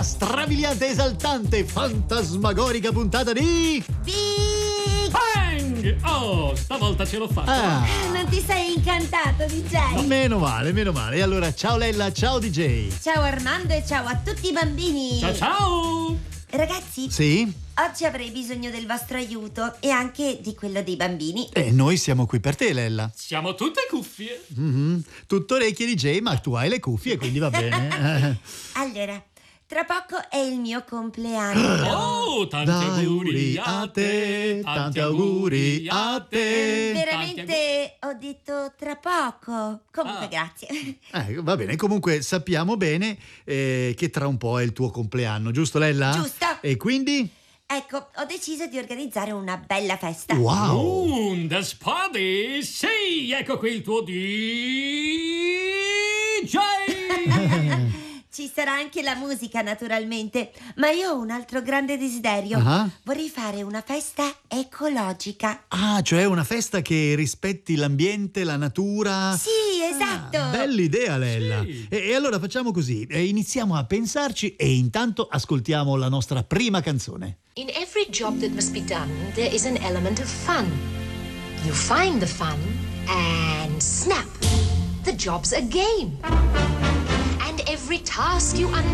strabiliante, esaltante, fantasmagorica puntata di Big Bang! Oh, stavolta ce l'ho fatta. Non ti sei incantato, DJ? Meno male. E allora, ciao Lella, ciao DJ. Ciao Armando e ciao a tutti i bambini. Ciao ciao! Ragazzi, Sì? oggi avrei bisogno del vostro aiuto e anche di quello dei bambini. E noi siamo qui per te, Lella. Siamo tutte cuffie. Tutto orecchie DJ, ma tu hai le cuffie, quindi va bene. Allora, tra poco è il mio compleanno. Oh, tanti auguri a te. tanti auguri a te. Veramente ho detto tra poco. Comunque, grazie. Va bene, comunque sappiamo bene che tra un po' è il tuo compleanno, giusto Lella? Giusto. E quindi? Ecco, ho deciso di organizzare una bella festa. Wow! The Spotty! Sì, ecco qui il tuo DJ! Ci sarà anche la musica, naturalmente, ma io ho un altro grande desiderio. Ah. Vorrei fare una festa ecologica. Ah, cioè una festa che rispetti l'ambiente, la natura. Sì, esatto. Bella idea, Lella. Sì. E allora facciamo così, iniziamo a pensarci e intanto ascoltiamo la nostra prima canzone. In every job that must be done, there is an element of fun. You find the fun, and snap, the job's a game. And every task you undertake